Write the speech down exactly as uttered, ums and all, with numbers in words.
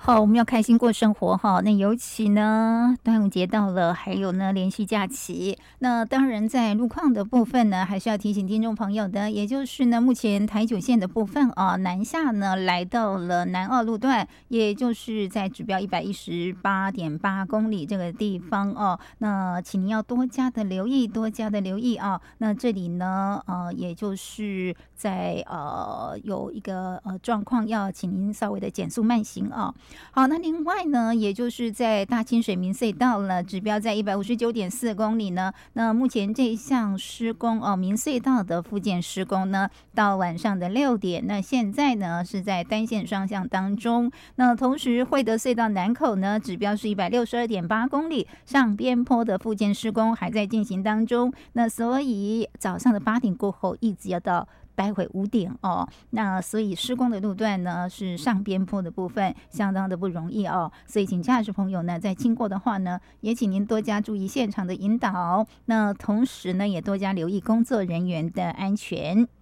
好，我们要开心过生活哈。那尤其呢，端午节到了，还有呢连续假期。那当然，在路况的部分呢，还是要提醒听众朋友的，也就是呢，目前台九线的部分啊，南下呢来到了南二路段，也就是在指标一百一十八点八公里这个地方哦。那请您要多加的留意，多加的留意啊。那这里呢，呃，也就是在呃有一个呃状况，要请您稍微的减速慢行啊。好，那另外呢，也就是在大清水民隧道了，指标在一百五十九点四公里呢。那目前这一项施工哦，民隧道的复建施工呢，到晚上的六点，那现在呢是在单线双向当中。那同时惠德隧道南口呢，指标是一百六十二点八公里，上边坡的复建施工还在进行当中。那所以早上的八点过后，一直要到待会五点哦，那所以施工的路段呢是上边坡的部分，相当的不容易哦，所以请驾驶朋友呢在经过的话呢，也请您多加注意现场的引导，那同时呢也多加留意工作人员的安全。